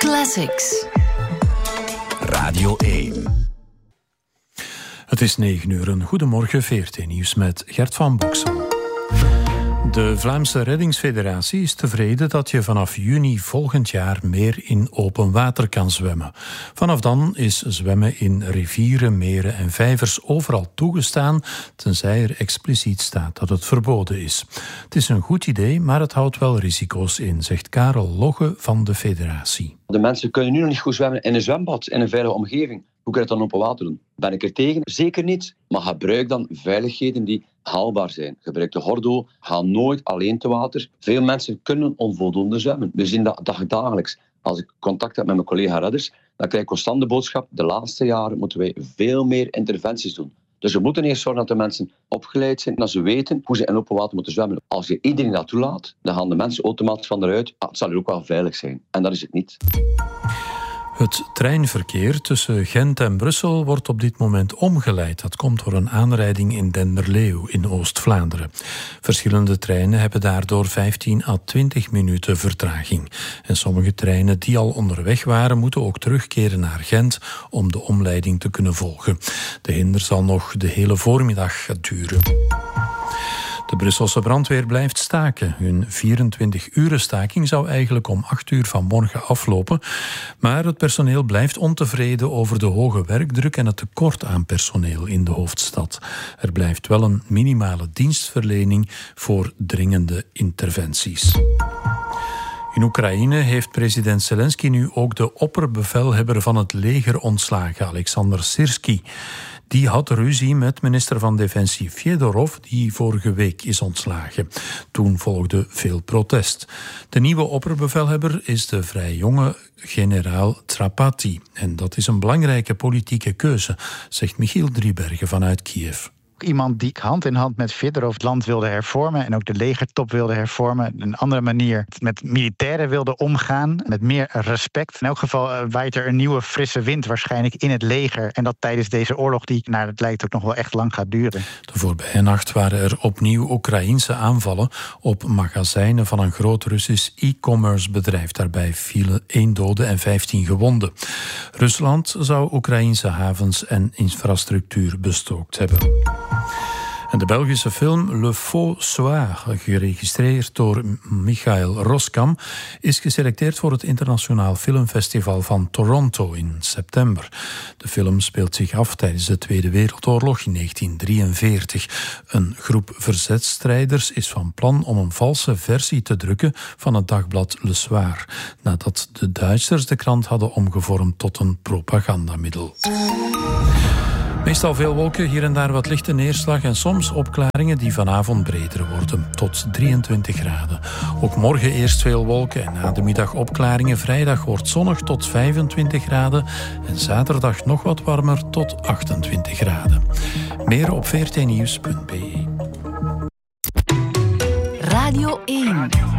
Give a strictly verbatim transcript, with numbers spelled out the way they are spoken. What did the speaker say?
Classics. Radio één. Het is negen uur. Een goedemorgen, V R T Nieuws met Gert van Boksel. De Vlaamse Reddingsfederatie is tevreden dat je vanaf juni volgend jaar meer in open water kan zwemmen. Vanaf dan is zwemmen in rivieren, meren en vijvers overal toegestaan, tenzij er expliciet staat dat het verboden is. Het is een goed idee, maar het houdt wel risico's in, zegt Karel Logge van de federatie. De mensen kunnen nu nog niet goed zwemmen in een zwembad, in een veilige omgeving. Hoe kan je het dan open water doen? Ben ik er tegen? Zeker niet. Maar gebruik dan veiligheden die haalbaar zijn. Gebruik de gordel. Ga nooit alleen te water. Veel mensen kunnen onvoldoende zwemmen. We zien dat dagelijks. Als ik contact heb met mijn collega redders, dan krijg ik constant de boodschap: de laatste jaren moeten wij veel meer interventies doen. Dus we moeten eerst zorgen dat de mensen opgeleid zijn, dat ze weten hoe ze in open water moeten zwemmen. Als je iedereen dat toelaat, dan gaan de mensen automatisch van eruit. Ah, het zal hier ook wel veilig zijn. En dat is het niet. Het treinverkeer tussen Gent en Brussel wordt op dit moment omgeleid. Dat komt door een aanrijding in Denderleeuw in Oost-Vlaanderen. Verschillende treinen hebben daardoor vijftien à twintig minuten vertraging. En sommige treinen die al onderweg waren, moeten ook terugkeren naar Gent om de omleiding te kunnen volgen. De hinder zal nog de hele voormiddag duren. De Brusselse brandweer blijft staken. Hun vierentwintig-uren staking zou eigenlijk om acht uur vanmorgen aflopen. Maar het personeel blijft ontevreden over de hoge werkdruk en het tekort aan personeel in de hoofdstad. Er blijft wel een minimale dienstverlening voor dringende interventies. In Oekraïne heeft president Zelensky nu ook de opperbevelhebber van het leger ontslagen, Alexander Sirski. Die had ruzie met minister van Defensie Fedorov, die vorige week is ontslagen. Toen volgde veel protest. De nieuwe opperbevelhebber is de vrij jonge generaal Trapati. En dat is een belangrijke politieke keuze, zegt Michiel Driebergen vanuit Kiev. Iemand die hand in hand met Fedorov het land wilde hervormen en ook de legertop wilde hervormen. Een andere manier met militairen wilde omgaan, met meer respect. In elk geval uh, waait er een nieuwe frisse wind waarschijnlijk in het leger. En dat tijdens deze oorlog die, nou, het lijkt ook nog wel echt lang gaat duren. De voorbije nacht waren er opnieuw Oekraïense aanvallen op magazijnen van een groot Russisch e-commerce bedrijf. Daarbij vielen één dode en vijftien gewonden. Rusland zou Oekraïense havens en infrastructuur bestookt hebben. En de Belgische film Le Faux Soir, geregistreerd door Michael Roskam, is geselecteerd voor het Internationaal Filmfestival van Toronto in september. De film speelt zich af tijdens de Tweede Wereldoorlog in negentien drieënveertig. Een groep verzetstrijders is van plan om een valse versie te drukken van het dagblad Le Soir, nadat de Duitsers de krant hadden omgevormd tot een propagandamiddel. Meestal veel wolken, hier en daar wat lichte neerslag en soms opklaringen die vanavond breder worden, tot drieëntwintig graden. Ook morgen eerst veel wolken en na de middag opklaringen. Vrijdag wordt zonnig tot vijfentwintig graden en zaterdag nog wat warmer tot achtentwintig graden. Meer op v r t nieuws punt b e. Radio één.